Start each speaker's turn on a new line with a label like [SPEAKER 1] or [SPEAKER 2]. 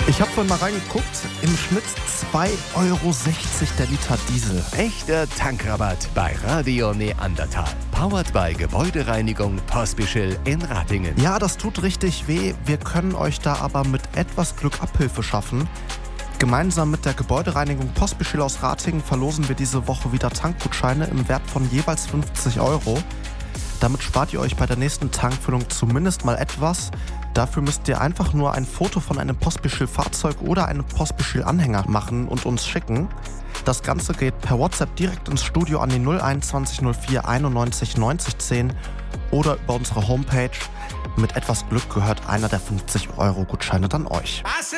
[SPEAKER 1] Ich habe vorhin mal reingeguckt, im Schnitt 2,60 € der Liter Diesel.
[SPEAKER 2] Echter Tankrabatt bei Radio Neandertal. Powered by Gebäudereinigung Pospischl in Ratingen.
[SPEAKER 1] Ja, das tut richtig weh. Wir können euch da aber mit etwas Glück Abhilfe schaffen. Gemeinsam mit der Gebäudereinigung Pospischl aus Ratingen verlosen wir diese Woche wieder Tankgutscheine im Wert von jeweils 50 €. Damit spart ihr euch bei der nächsten Tankfüllung zumindest mal etwas. Dafür müsst ihr einfach nur ein Foto von einem Pospischl-Fahrzeug oder einem Pospischl-Anhänger machen und uns schicken. Das Ganze geht per WhatsApp direkt ins Studio an die 021 04 91 90 10 oder über unsere Homepage. Mit etwas Glück gehört einer der 50 € Gutscheine dann euch.